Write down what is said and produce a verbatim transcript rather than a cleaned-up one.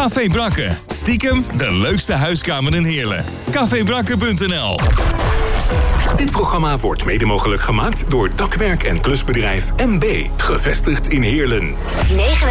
Café Brakke. Stiekem de leukste huiskamer in Heerlen. café brakke punt n l. Dit programma wordt mede mogelijk gemaakt door dakwerk- en klusbedrijf M B, gevestigd in Heerlen.